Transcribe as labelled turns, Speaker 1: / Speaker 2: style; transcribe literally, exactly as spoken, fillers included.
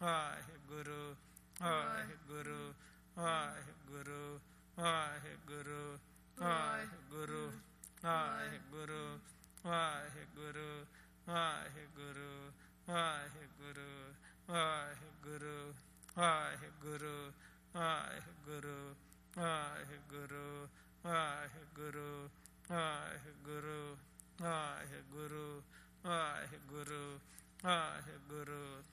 Speaker 1: Waheguru Waheguru Waheguru Waheguru Waheguru Waheguru Waheguru Waheguru Waheguru Waheguru Waheguru Waheguru Waheguru Waheguru Waheguru Waheguru Waheguru Waheguru